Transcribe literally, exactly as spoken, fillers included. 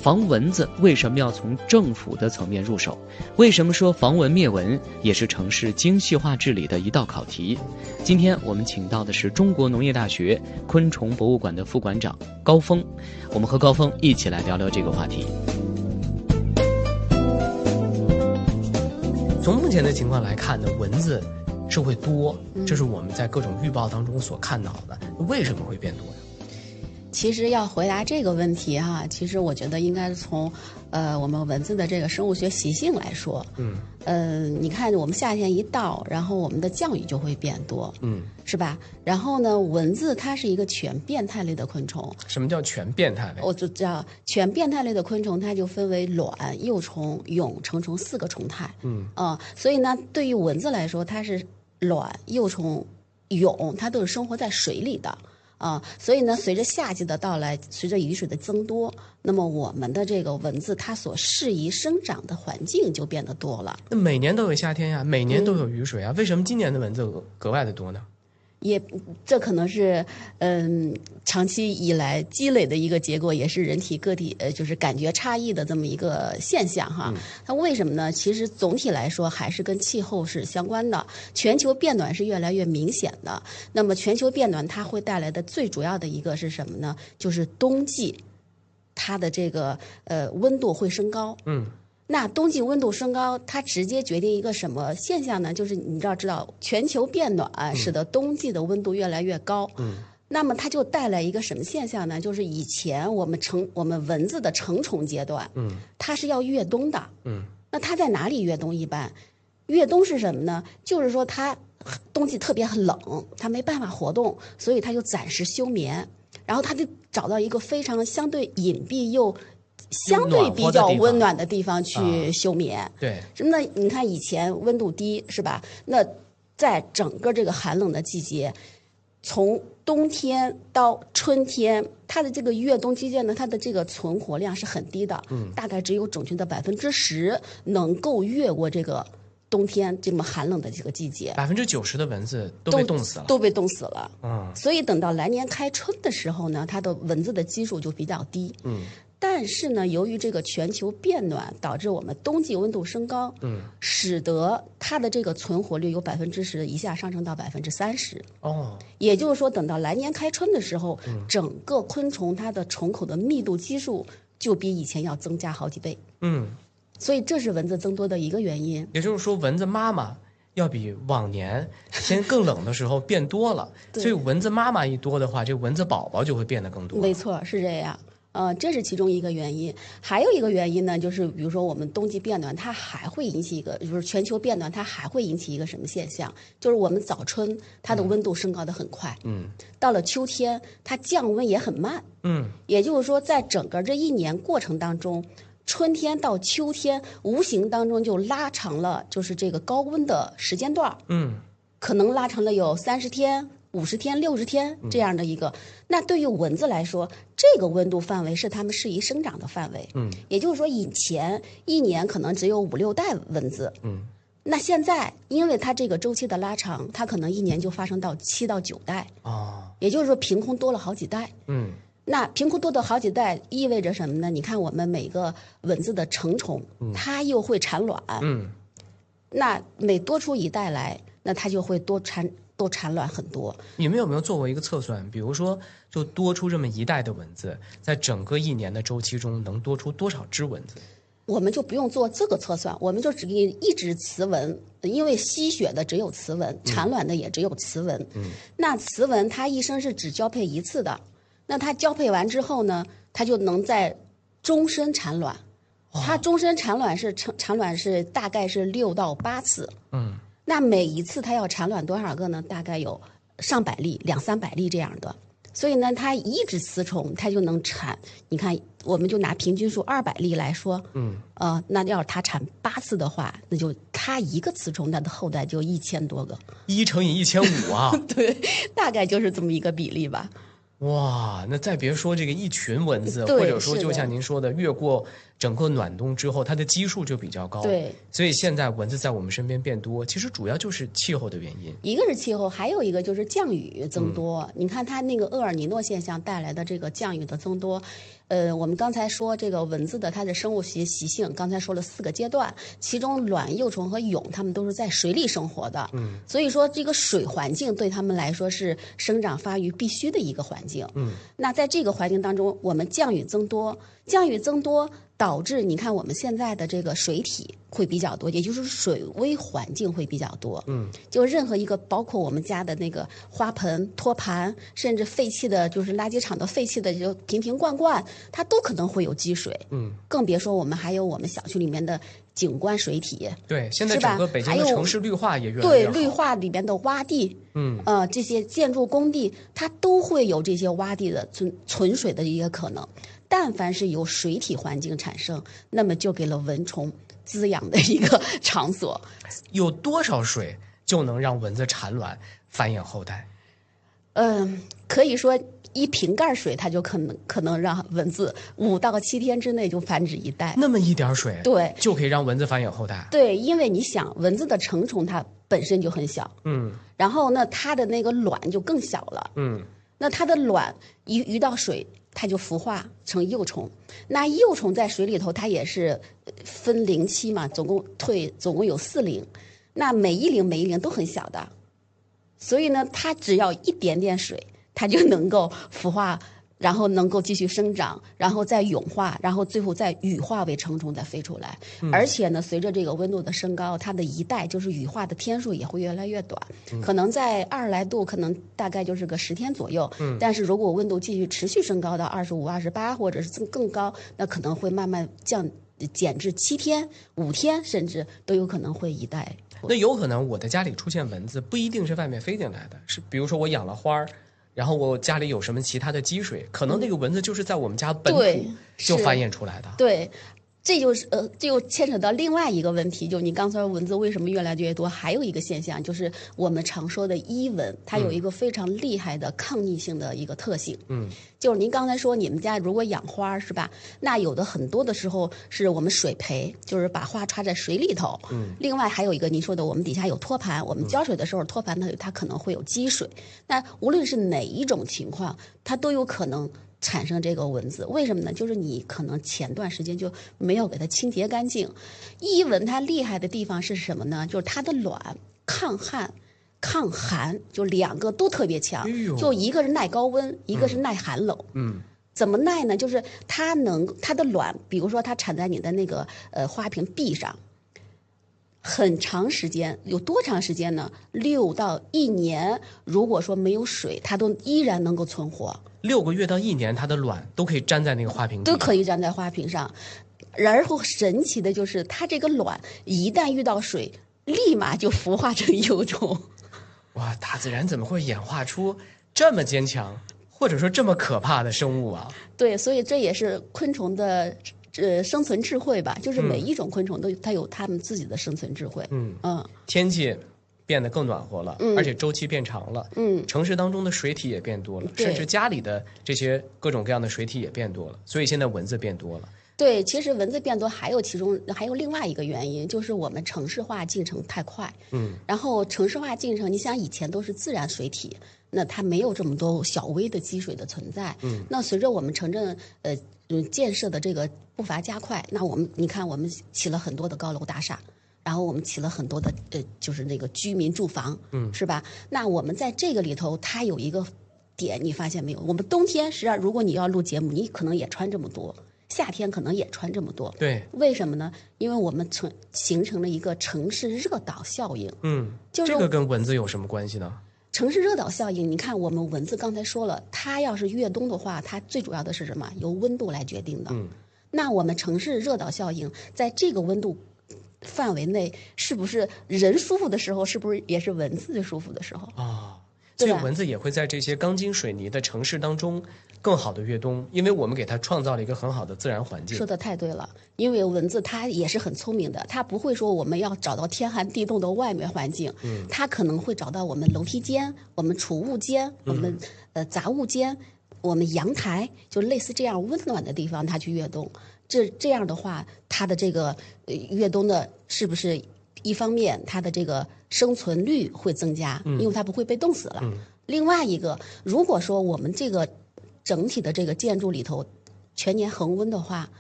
防蚊子为什么要从政府的层面入手？为什么说防蚊灭蚊也是城市精细化治理的一道考题？今天我们请到的是中国农业大学昆虫博物馆的副馆长高峰，我们和高峰一起来聊聊这个话题。 从目前的情况来看呢，蚊子是会多，这是我们在各种预报当中所看到的。为什么会变多呢？ 其实要回答这个问题哈，其实我觉得应该是从，呃，我们蚊子的这个生物学习性来说，嗯，呃，你看我们夏天一到，然后我们的降雨就会变多，嗯，是吧？然后呢，蚊子它是一个全变态类的昆虫。 什么叫全变态类？ 我就知道全变态类的昆虫，它就分为卵、幼虫、蛹、成虫四个虫态，嗯，啊、呃，所以呢，对于蚊子来说，它是卵、幼虫、蛹，它都是生活在水里的。啊、呃，所以呢，随着夏季的到来，随着雨水的增多，那么我们的这个蚊子它所适宜生长的环境就变得多了。 那每年都有夏天呀，每年都有雨水啊，嗯、为什么今年的蚊子格外的多呢？也， 这可能是嗯长期以来积累的一个结果，也是人体个体呃就是感觉差异的这么一个现象哈。嗯、它为什么呢？其实总体来说还是跟气候是相关的，全球变暖是越来越明显的。那么全球变暖它会带来的最主要的一个是什么呢？就是冬季，它的这个呃温度会升高。嗯。那冬季温度升高，它直接决定一个什么现象呢？就是你要知道，全球变暖使得冬季的温度越来越高。嗯，那么它就带来一个什么现象呢？就是以前我们成我们蚊子的成虫阶段，嗯，它是要越冬的。嗯，那它在哪里越冬？一般越冬是什么呢？就是说它冬季特别很冷，它没办法活动，所以它就暂时休眠，然后它就找到一个非常相对隐蔽又相对比较温暖的地方去休眠。啊、 对， 什么呢？你看以前温度低是吧？那在整个这个寒冷的季节，从冬天到春天，它的这个越冬期间呢，它的这个存活量是很低的，嗯，大概只有种群的百分之十能够越过这个冬天这么寒冷的这个季节。 百分之九十的蚊子都被冻死了， 都被冻死了。 嗯， 所以等到来年开春的时候呢，它的蚊子的基数就比较低。嗯。但是呢，由于这个全球变暖，导致我们冬季温度升高，嗯，使得它的这个存活率由百分之十一下上升到百分之三十。哦，也就是说，等到来年开春的时候，嗯、整个昆虫它的虫口的密度基数就比以前要增加好几倍。嗯，所以这是蚊子增多的一个原因。 也就是说，蚊子妈妈要比往年天更冷的时候变多了，所以蚊子妈妈一多的话，这蚊子宝宝就会变得更多。 没错，是这样。呃，这是其中一个原因，还有一个原因呢，就是比如说我们冬季变暖，它还会引起一个，就是全球变暖，它还会引起一个什么现象？就是我们早春它的温度升高得很快，嗯，到了秋天它降温也很慢，嗯，也就是说，在整个这一年过程当中，春天到秋天无形当中就拉长了，就是这个高温的时间段，嗯，可能拉长了有三十天。五十天、六十天这样的一个，嗯、那对于蚊子来说，这个温度范围是它们适宜生长的范围。嗯，也就是说，以前一年可能只有五六代蚊子。嗯，那现在因为它这个周期的拉长，它可能一年就发生到七到九代。哦，也就是说，凭空多了好几代。嗯，那凭空多的好几代意味着什么呢？你看，我们每个蚊子的成虫，嗯、它又会产卵。嗯，那每多出一代来，那它就会多产。都产卵很多。 你们有没有做过一个测算？比如说，就多出这么一代的蚊子，在整个一年的周期中，能多出多少只蚊子？ 我们就不用做这个测算，我们就只给一只雌蚊，因为吸血的只有雌蚊，产卵的也只有雌蚊。嗯，那雌蚊它一生是只交配一次的，那它交配完之后呢，它就能在终身产卵。它终身产卵是产产卵是大概是六到八次。嗯。那每一次它要产卵多少个呢？大概有上百粒、两三百粒这样的。所以呢，它一只雌虫它就能产，你看，我们就拿平均数二百粒来说，嗯，呃，那要是它产八次的话，那就它一个雌虫，它的后代就一千多个， 一乘以一千五啊， 对，大概就是这么一个比例吧。 哇，那再别说这个一群蚊子，或者说就像您说的，越过整个暖冬之后，它的基数就比较高。 对， 所以现在蚊子在我们身边变多，其实主要就是气候的原因。 一个是气候，还有一个就是降雨增多。嗯、你看它那个厄尔尼诺现象带来的这个降雨的增多， 呃，我们刚才说这个蚊子的它的生物习习性，刚才说了四个阶段，其中卵、幼虫和蛹它们都是在水里生活的，嗯，所以说这个水环境对它们来说是生长发育必须的一个环境，嗯，那在这个环境当中，我们降雨增多，降雨增多导致你看我们现在的这个水体会比较多，也就是水微环境会比较多，嗯，就任何一个包括我们家的那个花盆、托盘，甚至废弃的就是垃圾场的废弃的就瓶瓶罐罐，它都可能会有积水，嗯，更别说我们还有我们小区里面的景观水体， 对，现在整个北京的城市绿化也越来对越好， 绿化里面的洼地，嗯，呃，这些建筑工地它都会有这些洼地的存存水的一个可能。但凡是由水体环境产生，那么就给了蚊虫滋养的一个场所。 有多少水就能让蚊子产卵繁衍后代？ 嗯，可以说一瓶盖水，它就可能可能让蚊子五到七天之内就繁殖一代。 那么一点水， 对， 就可以让蚊子繁衍后代。 对，因为你想，蚊子的成虫它本身就很小，嗯，然后呢，它的那个卵就更小了，嗯，那它的卵一遇到水，它就孵化成幼虫。那幼虫在水里头，它也是分龄期嘛，总共退总共有四龄，那每一龄每一龄都很小的，所以呢，它只要一点点水，它就能够孵化，然后能够继续生长，然后再蛹化，然后最后再羽化为成虫再飞出来。嗯、而且呢，随着这个温度的升高，它的一代就是羽化的天数也会越来越短，嗯、可能在二十来度，可能大概就是个十天左右。嗯、但是如果温度继续持续升高到二十五、二十八，或者是更更高，那可能会慢慢降减至七天、五天，甚至都有可能会一代。 那有可能我的家里出现蚊子，不一定是外面飞进来的，是比如说我养了花儿。然后我家里有什么其他的积水，可能那个蚊子就是在我们家本土就繁衍出来的。 对，这就是呃，这又牵扯到另外一个问题，就你刚才说蚊子为什么越来越多，还有一个现象就是我们常说的伊蚊，它有一个非常厉害的抗逆性的一个特性。嗯，就是您刚才说你们家如果养花是吧？那有的很多的时候是我们水培，就是把花插在水里头。嗯，另外还有一个您说的，我们底下有托盘，我们浇水的时候托盘它它可能会有积水。那无论是哪一种情况，它都有可能产生这个蚊子。为什么呢？就是你可能前段时间就没有给它清洁干净。伊蚊它厉害的地方是什么呢？就是它的卵抗旱、抗寒，就两个都特别强。哎、就一个是耐高温，一个是耐寒冷。嗯。怎么耐呢？就是它能它的卵，比如说它产在你的那个呃花瓶壁上，很长时间，有多长时间呢？六到一年，如果说没有水，它都依然能够存活。 六个月到一年，它的卵都可以粘在那个花瓶都可以粘在花瓶上。然后神奇的就是，它这个卵一旦遇到水，立马就孵化成幼虫。 哇，大自然怎么会演化出这么坚强，或者说这么可怕的生物啊？ 对，所以这也是昆虫的呃生存智慧吧，就是每一种昆虫都它有它们自己的生存智慧。嗯嗯， 天气变得更暖和了，嗯、而且周期变长了，嗯，城市当中的水体也变多了，甚至家里的这些各种各样的水体也变多了，所以现在蚊子变多了。 对，其实蚊子变多还有其中还有另外一个原因，就是我们城市化进程太快。嗯，然后城市化进程，你想以前都是自然水体，那它没有这么多小微的积水的存在。嗯，那随着我们城镇呃建设的这个步伐加快，那我们你看我们起了很多的高楼大厦。然后我们起了很多的呃，就是那个居民住房，嗯，是吧？那我们在这个里头，它有一个点，你发现没有？我们冬天实际上，如果你要录节目，你可能也穿这么多；夏天可能也穿这么多。 对， 为什么呢？因为我们成形成了一个城市热岛效应。 嗯，就是这个跟蚊子有什么关系呢？ 城市热岛效应，你看我们蚊子刚才说了，它要是越冬的话，它最主要的是什么？由温度来决定的。嗯，那我们城市热岛效应在这个温度范围内，是不是人舒服的时候，是不是也是蚊子舒服的时候啊？所以蚊子也会在这些钢筋水泥的城市当中更好的越冬，因为我们给它创造了一个很好的自然环境。 说的太对了，因为蚊子它也是很聪明的，它不会说我们要找到天寒地冻的外面环境，嗯，它可能会找到我们楼梯间、我们储物间、我们呃杂物间、我们阳台，就类似这样温暖的地方，它去越冬。这这样的话，它的这个呃越冬的是不是一方面它的这个生存率会增加，因为它不会被冻死了。嗯、另外一个，如果说我们这个整体的这个建筑里头全年恒温的话，